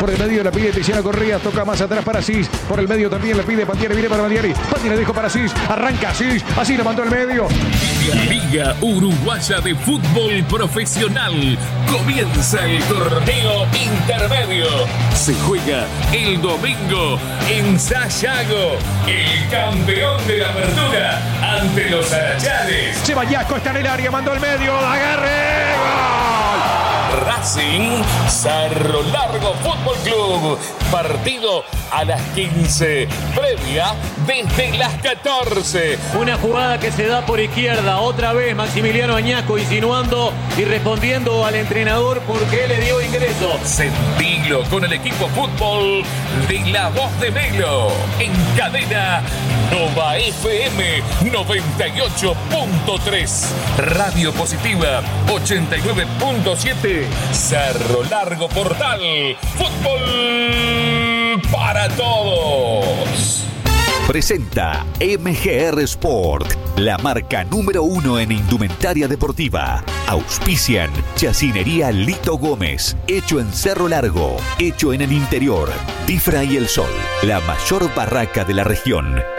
Por el medio la pide Tiziano Correa. Toca más atrás para Cis. Por el medio también le pide Pantieri. Viene para Pantieri. Pantieri dejó para Cis. Arranca Cis. Así lo mandó al medio. Liga Uruguaya de Fútbol Profesional. Comienza el torneo intermedio. Se juega el domingo en Sayago. El campeón de la apertura ante los Arachanes. Ceballasco está en el área. Mandó al medio. Agarre. ¡Gol! Racing Cerro Largo Fútbol Club. Partido a las 15. Previa desde las 14. Una jugada que se da por izquierda. Otra vez Maximiliano Añasco insinuando y respondiendo al entrenador por qué le dio ingreso. Sentilo con el equipo fútbol de La Voz de Melo. En cadena Nova FM 98.3. Radio Positiva 89.7. Cerro Largo Portal. Fútbol para todos. Presenta MGR Sport, la marca número 1 en indumentaria deportiva. Auspician Chacinería Lito Gómez, hecho en Cerro Largo, hecho en el interior. Difra y El Sol, la mayor barraca de la región.